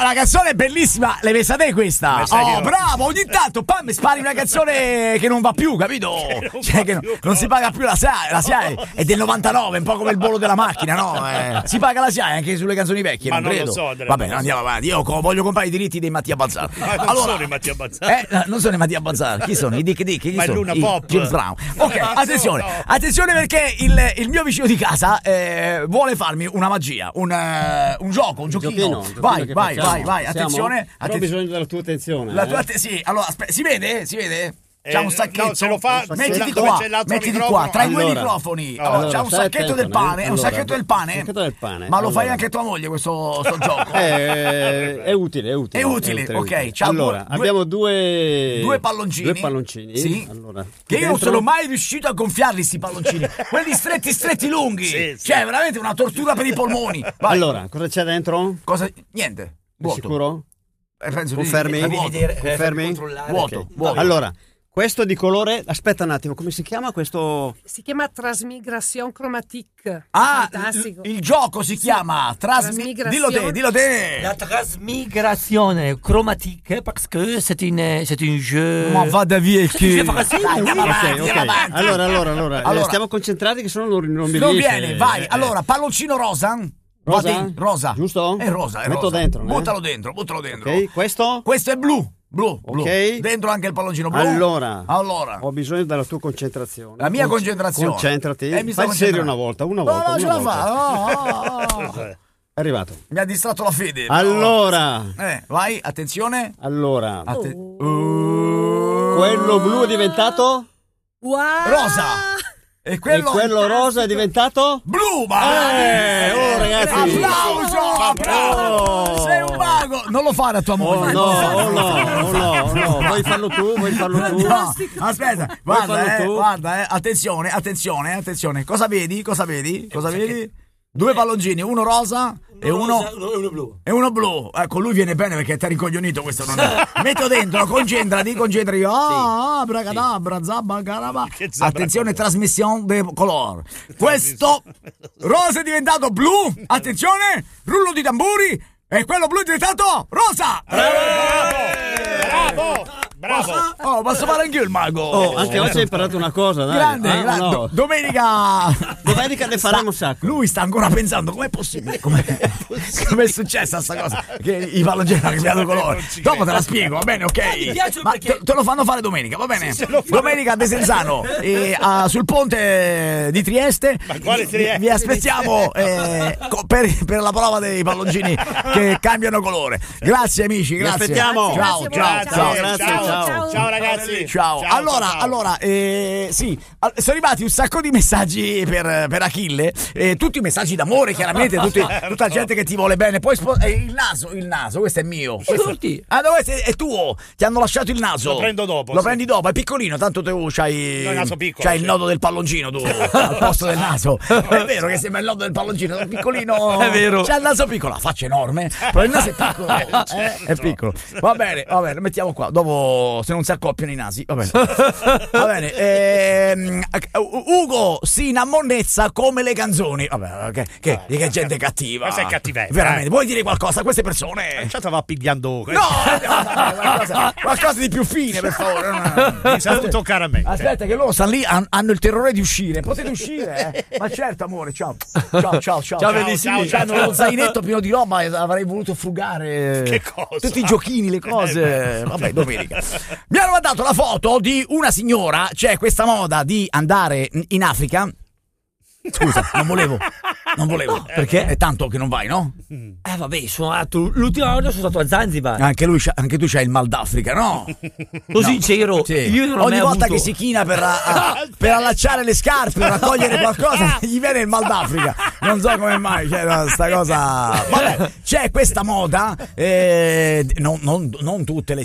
la canzone è bellissima. L'hai messa te questa? Oh, bravo, ogni tanto poi mi spari una canzone che non va più, capito? Cioè che non si paga più la SIAE, è del 99, un po' come il bollo della macchina, no? Si paga la SIAE anche sulle canzoni vecchie, ma non credo. Lo so, vabbè, andiamo avanti. Io voglio comprare i diritti dei Mattia Bazzar. Non sono i Mattia Bazzar. Non sono i Mattia Bazzar. Chi sono? I Dick Dick? Chi ma sono? Luna Pop. James Brown. Ok, attenzione perché il mio vicino di casa vuole farmi una magia, un gioco, un giochino. Vai, attenzione. Ho bisogno della tua attenzione. Sì, allora, si vede? C'ha un sacchetto. No, se lo fa, mettiti qua, tra i due microfoni. C'ha un sacchetto del pane. Un sacchetto del pane. Ma lo fai anche a tua moglie questo gioco? È utile. Ok. Allora, abbiamo due palloncini. Sì. Allora, che io non sono mai riuscito a gonfiarli sti palloncini. Quelli stretti lunghi. Sì. Cioè, veramente una tortura per i polmoni. Vai. Allora, cosa c'è dentro? Niente. Vuoto. Sicuro? Penso Confermi? Confermi? Vuoto. Allora, questo di colore, aspetta un attimo, come si chiama questo? Si chiama Transmigration Chromatique. Fantastico. Il gioco si chiama Transmigration. Dillo te. La Transmigration Chromatique, parce que c'est un jeu. Ma vada via che. Ok. Allora, stiamo concentrati che sennò non mi riesce. Non viene, vai. Allora, palloncino rosa. Rosa. Giusto? È rosa. Metto dentro. Buttalo dentro. Ok, questo? Questo è blu. Ok. Dentro anche il palloncino blu. Allora. Ho bisogno della tua concentrazione. La mia concentrazione. Concentrati. Fai serio una volta. No, ce la fa. È arrivato. Mi ha distratto la fede. Allora. Vai, attenzione. Allora. Quello blu è diventato? Wow. Rosa. E quello rosa è diventato? Blu, ragazzi! Applauso! Sei un mago! Non lo fare a tua moglie! No. Vuoi farlo tu? No, aspetta, guarda, attenzione. Cosa vedi? Due palloncini, uno rosa e uno blu. E uno blu. Con lui viene bene perché ti ha rincoglionito, questo non è. Metto dentro, concentrati. Bracadabra, zabba, caraba. Attenzione, trasmissione de color. Questo rosa è diventato blu. Attenzione, rullo di tamburi. E quello blu è diventato rosa. Bravo! Oh, posso fare anch'io il mago? Anche oggi hai imparato una cosa, dai. Grande. Domenica ne faremo un sacco. Lui sta ancora pensando com'è possibile, com'è successa sta cosa, che i palloncini hanno cambiato colore. Dopo te la spiego, va bene, ok? Ma te lo fanno fare domenica, va bene? Domenica a Desenzano, sul ponte di Trieste. Ma quale Trieste? Vi aspettiamo per la prova dei palloncini che cambiano colore. Grazie amici, grazie. Vi aspettiamo. Ciao ragazzi. Ciao. Allora, sì, sono arrivati un sacco di messaggi per Achille, tutti i messaggi d'amore, chiaramente, tutta la gente che ti vuole bene. Poi il naso, questo è mio. Questo è tuo. Ti hanno lasciato il naso. Lo prendo dopo. Lo prendi dopo, è piccolino, tanto tu c'hai il naso piccolo. C'hai il nodo del palloncino tu al posto del naso. È vero che sembra il nodo del palloncino, è piccolino. È vero. C'ha il naso piccolo, la faccia enorme, però il naso è piccolo. È piccolo. Va bene, lo mettiamo qua. Dopo, se non si accoppiano i nasi, va bene. Ugo si innamonnezza come le canzoni. Vabbè, che gente cattiva. Questa è cattiveria. Veramente. Vuoi dire qualcosa a queste persone? Ciao, va pigliando. No, qualcosa di più fine, per favore. Mi sa toccare a me. Aspetta, che loro stanno lì, hanno il terrore di uscire. Potete uscire, Ma certo, amore, ciao. Ciao, bellissimo. Hanno lo zainetto pieno di roba, avrei voluto frugare. Che cosa? Tutti i giochini, le cose. Vabbè, domenica. Mi hanno mandato la foto di una signora, c'è questa moda di andare in Africa. Scusa, non volevo. Perché? È tanto che non vai, no? Vabbè, l'ultima volta sono stato a Zanzibar. Anche tu c'hai il mal d'Africa, no? Sincero, sì. Io non ho ogni mai volta avuto... che si china per allacciare le scarpe o raccogliere qualcosa gli viene il mal d'Africa. Non so come mai c'è sta cosa. Vabbè, c'è questa moda, non tutte le